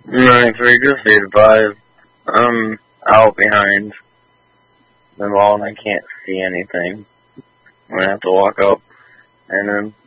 Alright, so we just stayed 5. I'm out behind the wall and I can't see anything. I'm gonna have to walk up and then